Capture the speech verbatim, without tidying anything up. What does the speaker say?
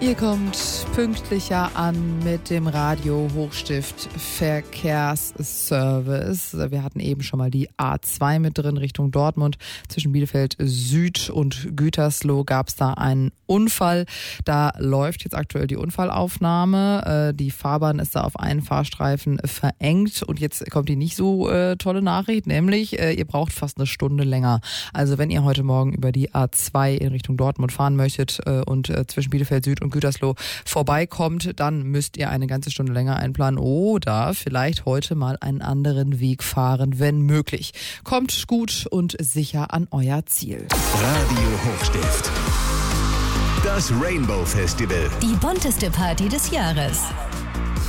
Ihr kommt pünktlicher an mit dem Radio Hochstift Verkehrsservice. Wir hatten eben schon mal die A zwei mit drin Richtung Dortmund. Zwischen Bielefeld Süd und Gütersloh gab es da einen Unfall. Da läuft jetzt aktuell die Unfallaufnahme. Die Fahrbahn ist da auf einen Fahrstreifen verengt. Und jetzt kommt die nicht so äh, tolle Nachricht, nämlich äh, ihr braucht fast eine Stunde länger. Also wenn ihr heute Morgen über die A zwei in Richtung Dortmund fahren möchtet äh, und äh, zwischen Bielefeld Süd und Gütersloh vorbeikommt, dann müsst ihr eine ganze Stunde länger einplanen oder vielleicht heute mal einen anderen Weg fahren, wenn möglich. Kommt gut und sicher an euer Ziel. Radio Hochstift. Das Rainbow Festival. Die bunteste Party des Jahres.